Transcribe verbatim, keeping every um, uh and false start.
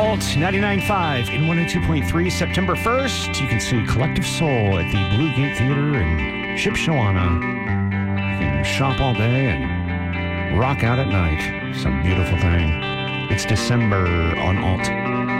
Alt ninety-nine point five in one oh two point three. September first, you can see Collective Soul at the Blue Gate Theater in Shipshawana. You can shop all day and rock out at night. Some beautiful thing. It's December on Alt.